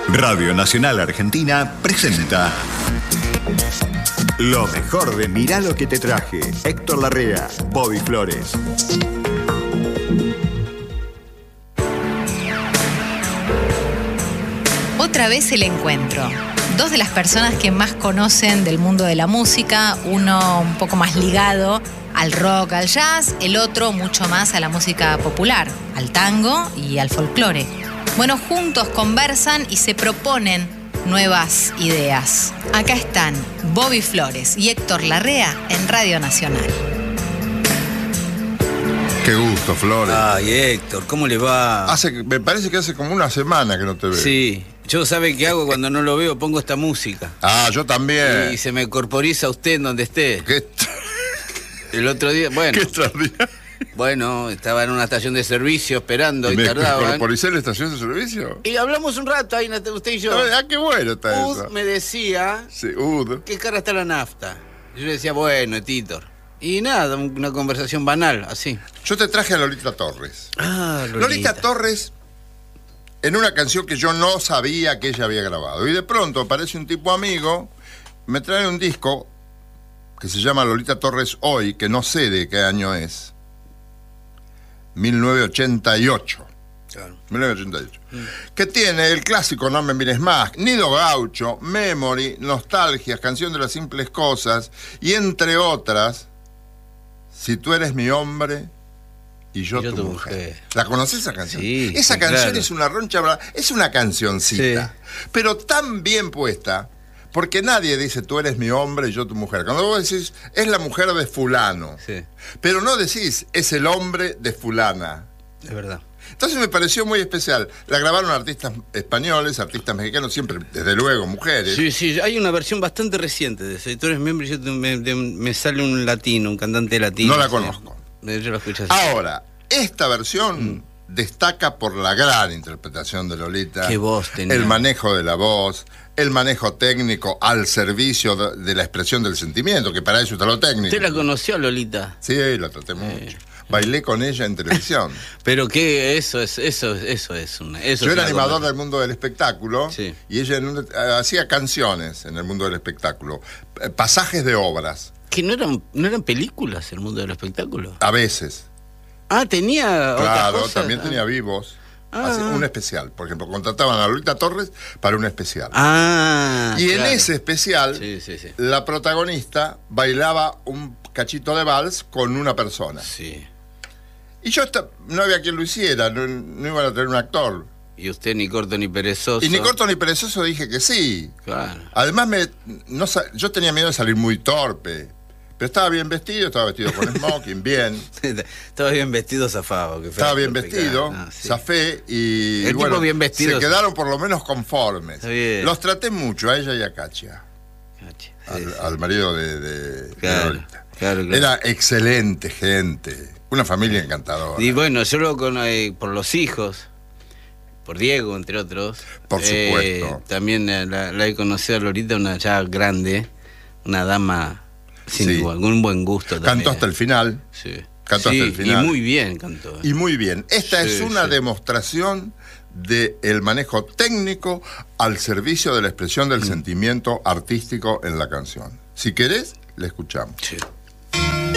Radio Nacional Argentina presenta lo mejor de Mirá lo que te traje. Héctor Larrea, Bobby Flores. Otra vez el encuentro. Dos de las personas que más conocen del mundo de la música, uno un poco más ligado al rock, al jazz, el otro mucho más a la música popular, al tango y al folclore. Bueno, juntos conversan y se proponen nuevas ideas. Acá están Bobby Flores y Héctor Larrea en Radio Nacional. Qué gusto, Flores. Ay, Héctor, ¿cómo le va? Me parece que hace como una semana que no te veo. Sí, yo sabe qué hago cuando no lo veo, pongo esta música. Ah, yo también. Y se me corporiza usted en donde esté. El otro día, bueno. Qué extraordinario. Bueno, estaba en una estación de servicio esperando y tardaban. ¿Me corporicé en la estación de servicio? Y hablamos un rato ahí, usted y yo. Ah, qué bueno está eso. Ud me decía, sí, qué cara está la nafta. Yo le decía, bueno, Titor. Y nada, una conversación banal, así. Yo te traje a Lolita Torres. Ah, Lolita Torres, en una canción que yo no sabía que ella había grabado. Y de pronto aparece un tipo amigo, me trae un disco que se llama Lolita Torres Hoy, que no sé de qué año es. 1988. Claro. 1988. Que tiene el clásico No me mires más, Nido Gaucho, Memory, Nostalgias, Canción de las simples cosas, y entre otras, Si tú eres mi hombre y yo tu mujer. ¿La conocés esa canción? Sí, esa sí, canción claro. Es una roncha, es una cancioncita, sí, pero tan bien puesta, porque nadie dice tú eres mi hombre y yo tu mujer. Cuando vos decís, es la mujer de fulano, sí, pero no decís, es el hombre de fulana. Es verdad. Entonces me pareció muy especial. La grabaron artistas españoles, artistas mexicanos, siempre, desde luego, mujeres. Sí, sí, hay una versión bastante reciente de ese. Tú eres miembro y me sale un latino, un cantante latino. No la sí. conozco. Yo la escuché así. Ahora, esta versión destaca por la gran interpretación de Lolita. Qué voz tenía. El manejo de la voz, el manejo técnico al servicio de la expresión del sentimiento, que para eso está lo técnico. ¿Usted la conoció, Lolita? Sí, la traté mucho. Bailé con ella en televisión. Pero que eso es una. Yo era animador del mundo del espectáculo, sí, y ella hacía canciones en el mundo del espectáculo, pasajes de obras. Que no eran películas el mundo del espectáculo. A veces. Ah, tenía. Claro, otras cosas. también tenía vivos. Un especial, por ejemplo, contrataban a Lolita Torres para un especial. Y claro, en ese especial, sí. la protagonista bailaba un cachito de vals con una persona. Sí. Y yo no había quien lo hiciera, no iban a tener un actor. Y usted ni corto ni perezoso. Y ni corto ni perezoso dije que sí. Claro. Además, yo tenía miedo de salir muy torpe. Pero estaba bien vestido, estaba vestido con smoking, bien. Estaba bien vestido, zafado. Estaba bien vestido, sí, zafé y el bueno, tipo bien vestido, se quedaron por lo menos conformes. Está bien. Los traté mucho, a ella y a Katia. Al marido de Lolita. Claro. Era excelente gente, una familia encantadora. Y bueno, yo lo conozco por los hijos, por Diego, entre otros. Por supuesto. También la he conocido a Lolita, una ya grande, una dama sin algún buen gusto también. Cantó hasta el final. Sí. Cantó hasta el final. Y muy bien cantó. Y muy bien. Esta es una demostración del manejo técnico al servicio de la expresión del sentimiento artístico en la canción. Si querés, la escuchamos. Sí.